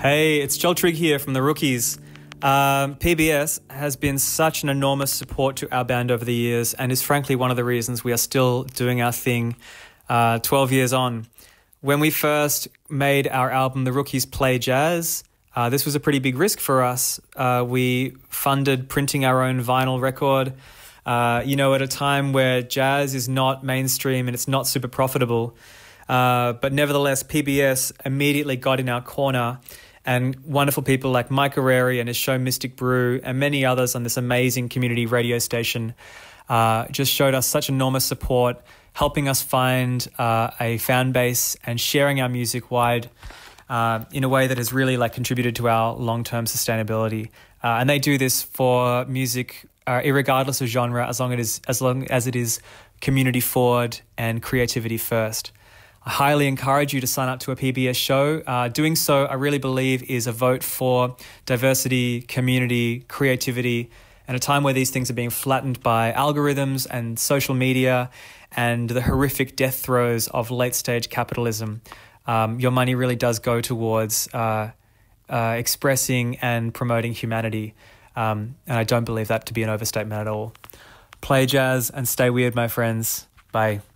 Hey, it's Joel Trigg here from The Rookies. PBS has been such an enormous support to our band over the years and is frankly one of the reasons we are still doing our thing 12 years on. When we first made our album, The Rookies Play Jazz, this was a pretty big risk for us. We funded printing our own vinyl record, at a time where jazz is not mainstream and it's not super profitable. But nevertheless, PBS immediately got in our corner, and wonderful people like Mike Areri and his show Mystic Brew and many others on this amazing community radio station just showed us such enormous support, helping us find a fan base and sharing our music wide in a way that has really contributed to our long-term sustainability. And they do this for music irregardless of genre, as long as it is community forward and creativity first. I highly encourage you to sign up to a PBS show. Doing so, I really believe, is a vote for diversity, community, creativity, and a time where these things are being flattened by algorithms and social media and the horrific death throes of late-stage capitalism. Your money really does go towards expressing and promoting humanity, and I don't believe that to be an overstatement at all. Play jazz and stay weird, my friends. Bye.